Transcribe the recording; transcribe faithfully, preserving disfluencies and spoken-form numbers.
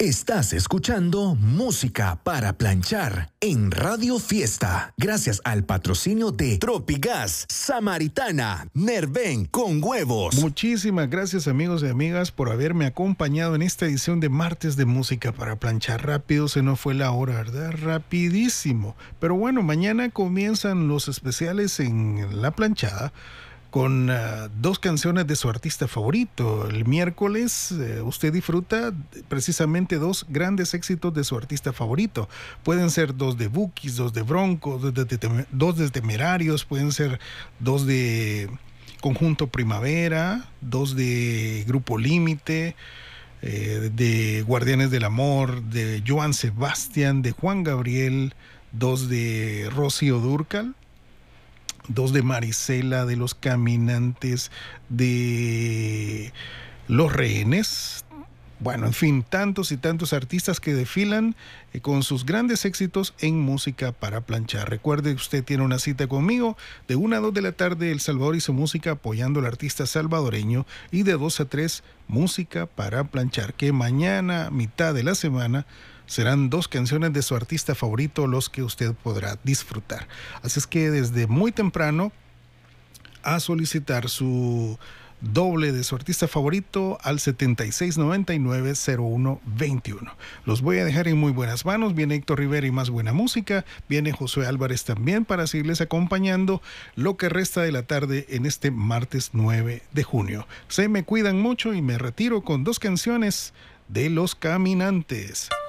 Estás escuchando Música para Planchar en Radio Fiesta, gracias al patrocinio de Tropigas, Samaritana, Nerven con huevos. Muchísimas gracias, amigos y amigas, por haberme acompañado en esta edición de martes de Música para Planchar. Rápido se nos fue la hora, ¿verdad? Rapidísimo. Pero bueno, mañana comienzan los especiales en La Planchada con uh, dos canciones de su artista favorito. El miércoles uh, usted disfruta precisamente dos grandes éxitos de su artista favorito. Pueden ser dos de Bukis, dos de Broncos, dos de, de, dos de Temerarios, pueden ser dos de Conjunto Primavera, dos de Grupo Límite, eh, de Guardianes del Amor, de Joan Sebastián, de Juan Gabriel, dos de Rocío Dúrcal, dos de Marisela, de Los Caminantes, de Los Rehenes. Bueno, en fin, tantos y tantos artistas que desfilan eh, con sus grandes éxitos en Música para Planchar. Recuerde que usted tiene una cita conmigo de una a dos de la tarde, El Salvador y su música, apoyando al artista salvadoreño, y de dos a tres, Música para Planchar, que mañana, mitad de la semana, serán dos canciones de su artista favorito los que usted podrá disfrutar. Así es que desde muy temprano a solicitar su doble de su artista favorito al setenta y seis noventa y nueve cero uno veintiuno. Los voy a dejar en muy buenas manos. Viene Héctor Rivera y más buena música. Viene Josué Álvarez también para seguirles acompañando lo que resta de la tarde en este martes nueve de junio. Se me cuidan mucho y me retiro con dos canciones de Los Caminantes.